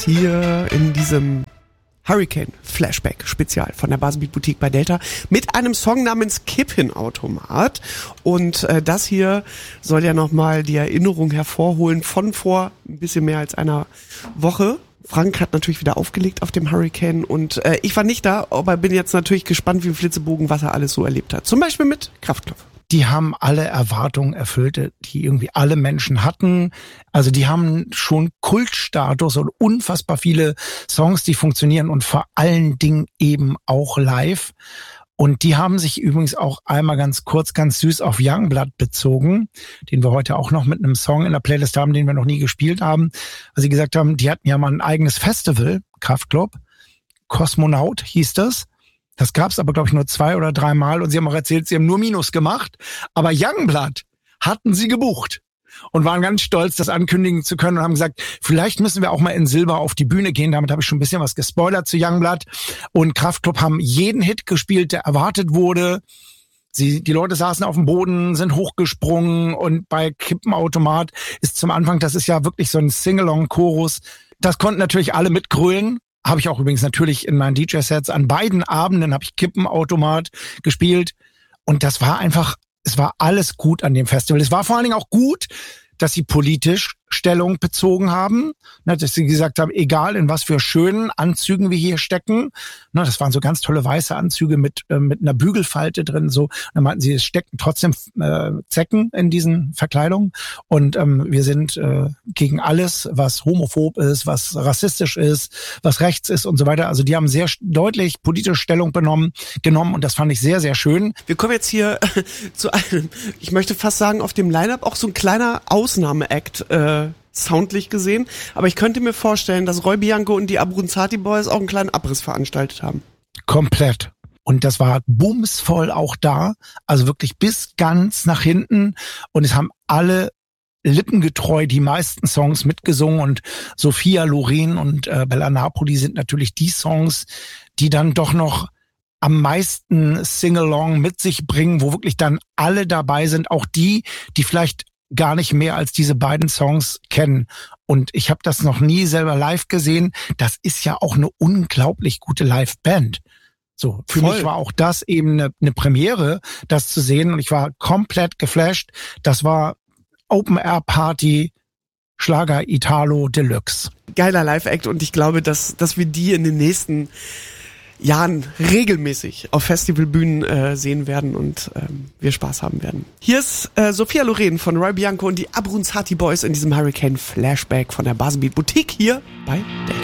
Hier in diesem Hurricane Flashback Spezial von der Baselbeat Boutique bei Delta mit einem Song namens Kippin-Automat. Und das hier soll ja nochmal die Erinnerung hervorholen von vor ein bisschen mehr als einer Woche. Frank hat natürlich wieder aufgelegt auf dem Hurricane und ich war nicht da, aber bin jetzt natürlich gespannt, wie Flitzebogen, was er alles so erlebt hat. Zum Beispiel mit Kraftklopf. Die haben alle Erwartungen erfüllt, die irgendwie alle Menschen hatten. Also die haben schon Kultstatus und unfassbar viele Songs, die funktionieren und vor allen Dingen eben auch live. Und die haben sich übrigens auch einmal ganz kurz, ganz süß auf Youngblood bezogen, den wir heute auch noch mit einem Song in der Playlist haben, den wir noch nie gespielt haben. Weil sie gesagt haben, die hatten ja mal ein eigenes Festival, Kraftklub, Kosmonaut hieß das. Das gab's aber, glaube ich, nur 2 oder 3 Mal. Und sie haben auch erzählt, sie haben nur Minus gemacht. Aber Youngblood hatten sie gebucht und waren ganz stolz, das ankündigen zu können und haben gesagt, vielleicht müssen wir auch mal in Silber auf die Bühne gehen. Damit habe ich schon ein bisschen was gespoilert zu Youngblood. Und Kraftklub haben jeden Hit gespielt, der erwartet wurde. Die Leute saßen auf dem Boden, sind hochgesprungen und bei Kippenautomat ist zum Anfang, das ist ja wirklich so ein Sing-Along-Chorus. Das konnten natürlich alle mitgrölen. Habe ich auch übrigens natürlich in meinen DJ-Sets an beiden Abenden habe ich Kippenautomat gespielt. Und das war einfach, es war alles gut an dem Festival. Es war vor allen Dingen auch gut, dass sie politisch Stellung bezogen haben, dass sie gesagt haben, egal in was für schönen Anzügen wir hier stecken, das waren so ganz tolle weiße Anzüge mit einer Bügelfalte drin, so, dann meinten sie, es stecken trotzdem Zecken in diesen Verkleidungen und wir sind gegen alles, was homophob ist, was rassistisch ist, was rechts ist und so weiter. Also die haben sehr deutlich politische Stellung genommen und das fand ich sehr, sehr schön. Wir kommen jetzt hier zu einem, ich möchte fast sagen, auf dem Line-Up auch so ein kleiner Ausnahme-Act, soundlich gesehen, aber ich könnte mir vorstellen, dass Roy Bianco und die Abruzzati Boys auch einen kleinen Abriss veranstaltet haben. Komplett. Und das war bumsvoll auch da, also wirklich bis ganz nach hinten und es haben alle lippengetreu die meisten Songs mitgesungen und Sophia Loren und Bella Napoli sind natürlich die Songs, die dann doch noch am meisten Sing-Along mit sich bringen, wo wirklich dann alle dabei sind, auch die vielleicht gar nicht mehr als diese beiden Songs kennen. Und ich habe das noch nie selber live gesehen. Das ist ja auch eine unglaublich gute Live-Band. So, für mich war auch das eben eine Premiere, das zu sehen. Und ich war komplett geflasht. Das war Open-Air-Party, Schlager Italo Deluxe. Geiler Live-Act und ich glaube, dass wir die in den nächsten Jahren regelmäßig auf Festivalbühnen sehen werden und wir Spaß haben werden. Hier ist Sophia Loren von Roy Bianco und die Abruzzati Boys in diesem Hurricane Flashback von der Baselbeat Boutique hier bei Delta.